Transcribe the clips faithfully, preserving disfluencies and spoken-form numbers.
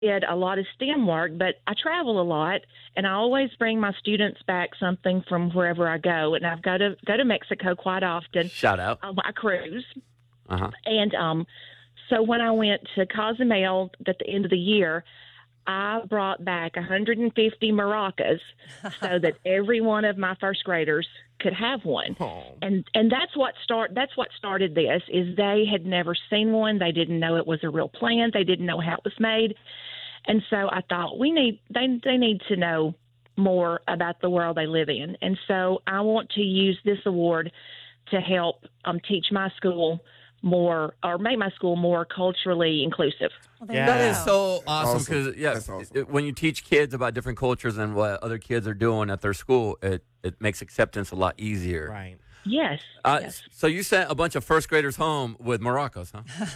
did a lot of STEM work, but I travel a lot, and I always bring my students back something from wherever I go. And I go to go to Mexico quite often. Shout out. On my cruise. Uh-huh. And um, so when I went to Cozumel at the end of the year, I brought back one hundred fifty maracas so that every one of my first graders could have one. Oh. And and that's what start that's what started this is they had never seen one. They didn't know it was a real plant. They didn't know how it was made. And so I thought we need they they need to know more about the world they live in. And so I want to use this award to help um, teach my school more or make my school more culturally inclusive. Well, Yeah. That is so awesome Awesome. because yeah, That's awesome. it- when you teach kids about different cultures and what other kids are doing at their school, it it makes acceptance a lot easier. Right. Yes. Uh, yes. So you sent a bunch of first graders home with maracas,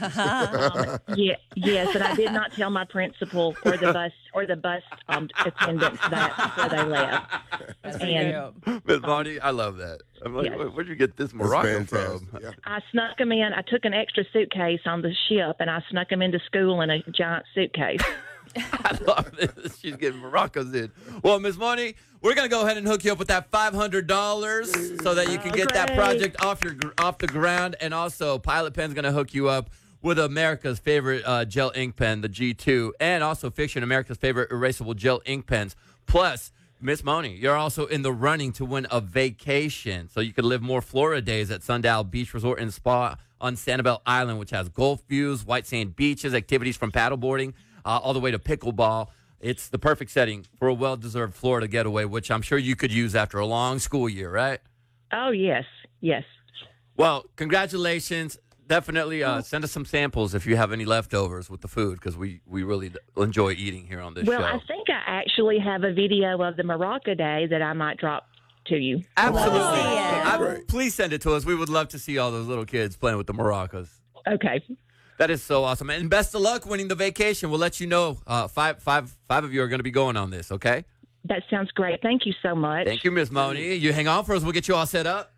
huh? Um, yeah, yes, and I did not tell my principal or the bus or the bus um, attendants that before they left. That's And cute. Miss Marty, I love that. I'm like, Yes. where, where'd you get this That's maraca fantastic. from? Yeah. I snuck them in. I took an extra suitcase on the ship, and I snuck them into school in a giant suitcase. I love this. She's getting maracas in. Well, Miss Marty, we're gonna go ahead and hook you up with that five hundred dollars so that you can Oh, get that great. project off your gr- off the ground, and also Pilot Pen's gonna hook you up with America's favorite uh, gel ink pen, the G two, and also Fiction, America's favorite erasable gel ink pens. Plus, Miss Moni, you're also in the running to win a vacation, so you could live more Florida days at Sundial Beach Resort and Spa on Sanibel Island, which has golf views, white sand beaches, activities from paddleboarding uh, all the way to pickleball. It's the perfect setting for a well-deserved Florida getaway, which I'm sure you could use after a long school year, right? Oh yes, yes. Well, congratulations. Definitely uh, send us some samples if you have any leftovers with the food, because we, we really d- enjoy eating here on this Well, show. I think I actually have a video of the Maraca Day that I might drop to you. Absolutely. Love to see it. I- Great. please send it to us. We would love to see all those little kids playing with the maracas. Okay. That is so awesome. And best of luck winning the vacation. We'll let you know. Uh, five, five, five of you are going to be going on this, okay? That sounds great. Thank you so much. Thank you, Miss Moni. You hang on for us. We'll get you all set up.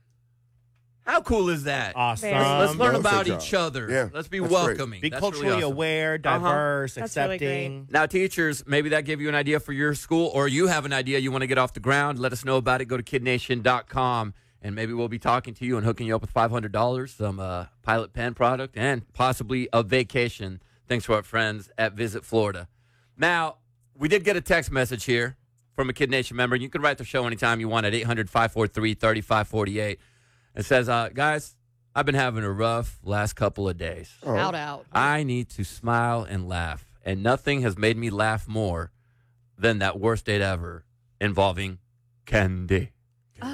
How cool is that? Awesome. Very Let's learn That was a about job. each other. Yeah, Let's be that's great. welcoming. Be That's culturally really awesome. aware, Uh-huh. diverse, That's really accepting. Now, teachers, maybe that gave you an idea for your school, or you have an idea you want to get off the ground. Let us know about it. Go to kid nation dot com, and maybe we'll be talking to you and hooking you up with five hundred dollars, some uh, Pilot Pen product, and possibly a vacation, thanks to our friends at Visit Florida. Now, we did get a text message here from a Kid Nation member. You can write the show anytime you want at eight hundred, five four three, three five four eight. It says, uh, guys, I've been having a rough last couple of days. Shout out. I need to smile and laugh, and nothing has made me laugh more than that worst date ever involving candy. Oh.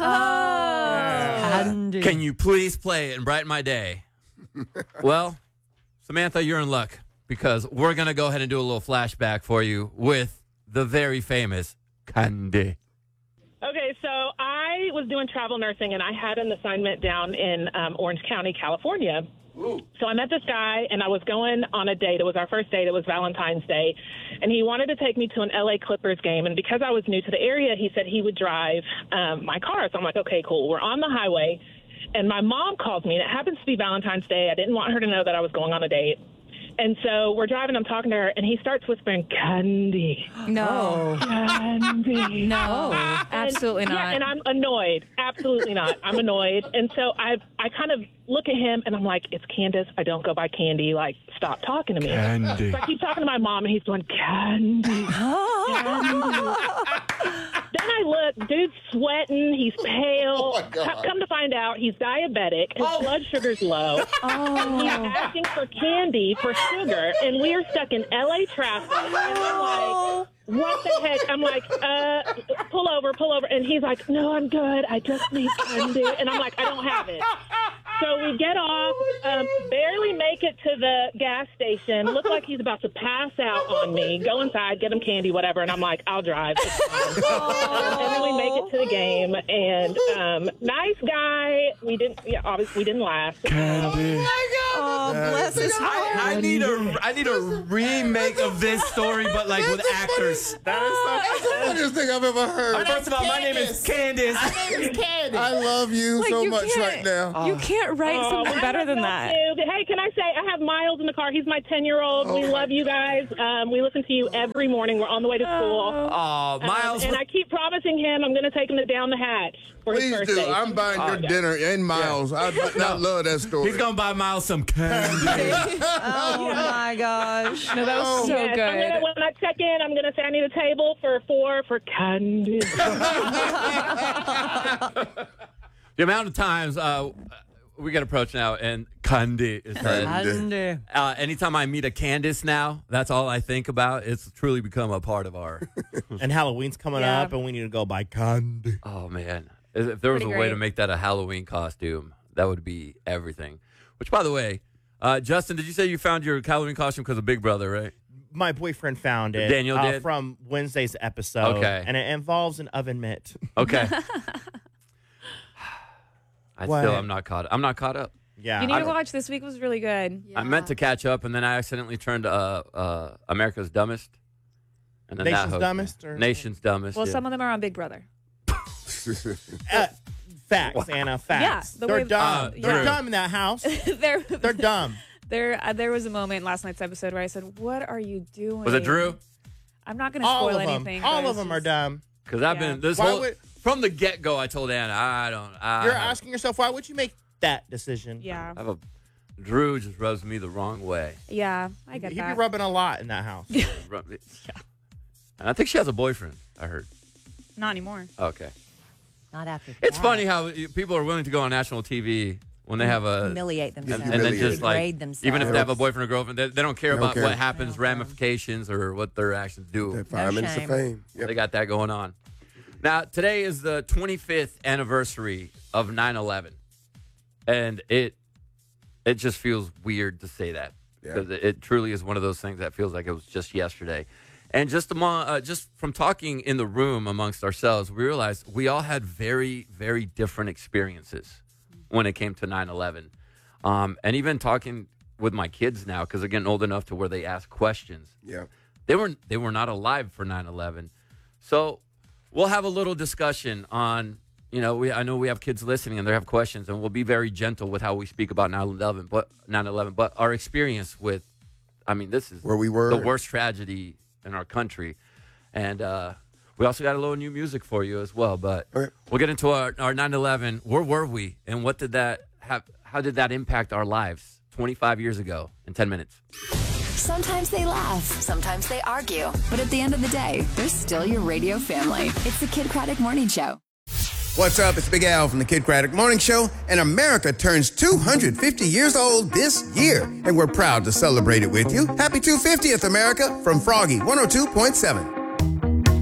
Candy. Can you please play it and brighten my day? Well, Samantha, you're in luck because we're going to go ahead and do a little flashback for you with the very famous Candy. Okay, so I was doing travel nursing, and I had an assignment down in um, Orange County, California. So I met this guy, and I was going on a date. It was our first date. It was Valentine's Day. And he wanted to take me to an L A Clippers game. And because I was new to the area, he said he would drive um, my car. So I'm like, okay, cool. We're on the highway. And my mom calls me, and it happens to be Valentine's Day. I didn't want her to know that I was going on a date. And so we're driving, I'm talking to her, and he starts whispering, candy, No. candy. No. Absolutely And- not. Yeah, and I'm annoyed. Absolutely not. I'm annoyed. And so I I kind of look at him, and I'm like, it's Candace. I don't go by Candy. Like, stop talking to me. Candy. So I keep talking to my mom, and he's going, candy. Then I look, dude's sweating. He's pale. Oh, my God. Come to find out, he's diabetic. His blood sugar's low. He's Oh. asking for candy for sugar, and we are stuck in L A traffic. And I'm like, what the heck? I'm like, uh, pull over, pull over. And he's like, no, I'm good. I just need candy. And I'm like, I don't have it. So we get off, um, barely make it to the gas station. Look like he's about to pass out on me. Go inside, get him candy, whatever. And I'm like, I'll drive. It's fine. And then we make it to the game. And um, nice guy. We didn't. Yeah, obviously we didn't last. Candy. Um, Oh, bless his heart. I need a I need a remake of this story, but like with actors. That is the funniest thing I've ever heard. First of all, my name is Candace. My name is Candace. I love you Like, so you much can't- right now. You can't write Oh, something I better love than y'all that. too. Hey, can I say I have Miles in the car? He's my ten-year-old. Oh, we my love you guys. Um, we listen to you every morning. We're on the way to school. Oh, Um, Miles. and I keep promising him I'm going to take him to Down the Hatch for Please his do. birthday. I'm buying your yeah. dinner and Miles. I, I love that story. He's gonna buy Miles some candy. Oh, my gosh. No, that was so Yes, I'm good. gonna, when I check in, I'm going to say I need a table for four for candy. The amount of times uh, we get approached now, and candy is said. Candy. Uh, anytime I meet a Candace now, that's all I think about. It's truly become a part of our. And Halloween's coming Yeah. up, and we need to go buy candy. Oh man, if there was Pretty a way great. to make that a Halloween costume, that would be everything. Which, by the way, uh, Justin, did you say you found your Halloween costume because of Big Brother, right? My boyfriend found it. Daniel uh, did? from Wednesday's episode. Okay. And it involves an oven mitt. Okay. I What? still, I'm not caught. I'm not caught up. Yeah. You need I- to watch this week. Was really good. I meant to catch up, and then I accidentally turned uh, uh, America's Dumbest. And then that Nation's hooked me. Dumbest, or- Nation's Dumbest. Well, yeah. some of them are on Big Brother. Uh, facts, Anna. Facts. Yeah, the They're way- dumb. Uh, They're Drew. dumb in that house. there, They're dumb. there, uh, there was a moment in last night's episode where I said, "What are you doing?" Was it Drew? I'm not going to All spoil of them. anything. All but of it's them are just- dumb. Because I've Yeah. been this Why whole would- from the get go. I told Anna, I don't. I You're have, asking yourself, why would you make that decision? Yeah, I have a Drew just rubs me the wrong way. yeah, I get He'd that. be rubbing a lot in that house. Rub- And I think she has a boyfriend. I heard. Not anymore. Okay. Not after It's that. funny how you- people are willing to go on national T V when they have a Humiliate and, themselves. and then Humiliate. just like Degrade themselves. even if they have a boyfriend or girlfriend, they, they don't care They don't about care. what happens, They don't care. ramifications, or what their actions do. Five No minutes shame. of fame. Yep. They got that going on. Now, today is the twenty-fifth anniversary of nine eleven. And it it just feels weird to say that. Yeah. Because it, it truly is one of those things that feels like it was just yesterday. And just among, uh, just from talking in the room amongst ourselves, we realized we all had very, very different experiences when it came to nine eleven. Um, and even talking with my kids now, because they're getting old enough to where they ask questions. Yeah. They were they were not alive for nine eleven. So we'll have a little discussion on, you know, we I know we have kids listening and they have questions, and we'll be very gentle with how we speak about nine eleven, but nine eleven, but our experience with, I mean, this is Where we were. the worst tragedy in our country. And uh, we also got a little new music for you as well, but Okay. we'll get into our, our nine eleven. Where were we, and what did that have, how did that impact our lives twenty-five years ago in ten minutes? Sometimes they laugh, sometimes they argue, but at the end of the day, they're still your radio family. It's the Kid Craddock Morning Show. What's up? It's Big Al from the Kid Craddock Morning Show, and America turns two hundred fifty years old this year, and we're proud to celebrate it with you. Happy two hundred fiftieth, America, from Froggy one oh two point seven.